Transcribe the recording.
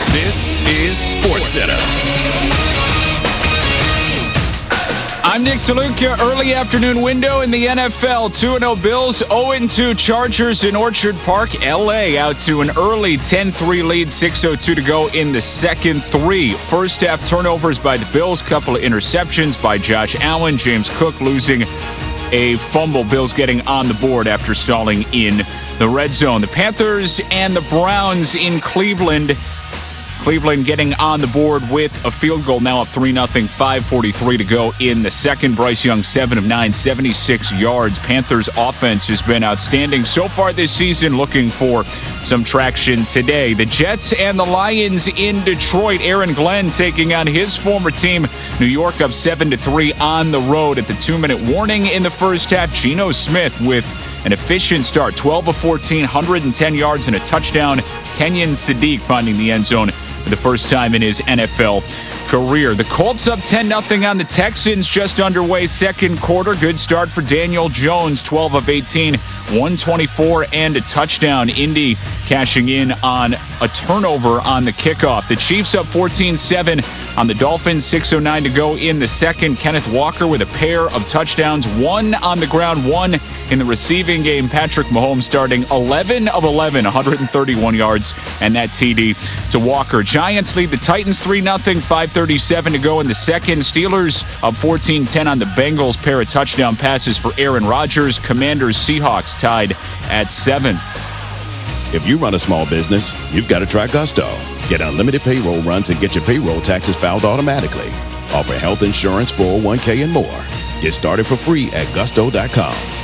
This is SportsCenter. I'm Nick DeLuca. Early afternoon window in the NFL. 2-0 Bills, 0-2 Chargers in Orchard Park. LA out to an early 10-3 lead, 6:02 to go in the second. First half turnovers by the Bills, couple of interceptions by Josh Allen. James Cook losing a fumble. Bills getting on the board after stalling in the red zone. The Panthers and the Browns in Cleveland. Cleveland getting on the board with a field goal, now up 3-0, 5:43 to go in the second. Bryce Young, 7 of 9, 76 yards. Panthers offense has been outstanding so far this season, looking for some traction today. The Jets and the Lions in Detroit. Aaron Glenn taking on his former team. New York up 7-3 on the road at the 2-minute warning in the first half. Geno Smith with an efficient start, 12 of 14, 110 yards and a touchdown. Kenyon Sadiq finding the end zone for the first time in his NFL career. The Colts up 10-0 on the Texans, just underway second quarter. Good start for Daniel Jones, 12 of 18, 124 and a touchdown. Indy cashing in on a turnover on the kickoff. The Chiefs up 14-7 on the Dolphins, 6:09 to go in the second. Kenneth Walker with a pair of touchdowns, one on the ground, one in the receiving game. Patrick Mahomes starting 11 of 11, 131 yards and that TD to Walker. Giants lead the Titans 3-0, 5:37 to go in the second. Steelers up 14-10 on the Bengals. Pair of touchdown passes for Aaron Rodgers. Commanders Seahawks tied at 7. If you run a small business, you've got to try Gusto. Get unlimited payroll runs and get your payroll taxes filed automatically. Offer health insurance, 401k, and more. Get started for free at gusto.com.